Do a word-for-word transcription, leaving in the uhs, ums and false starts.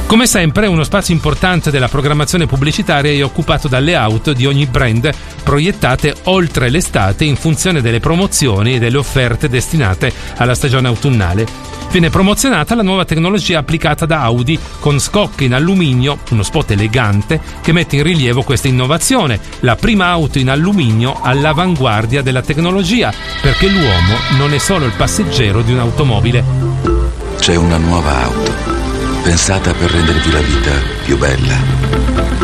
Come sempre, uno spazio importante della programmazione pubblicitaria è occupato dalle auto di ogni brand proiettate oltre l'estate in funzione delle promozioni e delle offerte destinate alla stagione autunnale. Viene promozionata la nuova tecnologia applicata da Audi con scocche in alluminio, uno spot elegante che mette in rilievo questa innovazione, la prima auto in alluminio all'avanguardia della tecnologia, perché l'uomo non è solo il passeggero di un'automobile. C'è una nuova auto, pensata per rendervi la vita più bella.